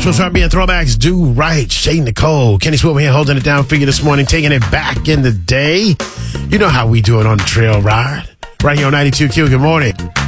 Retro's R&B and throwbacks do right. Shay Nicole, Kenny Swoop here holding it down for you this morning, taking it back in the day. You know how we do it on the trail ride. Right here on 92Q. Good morning.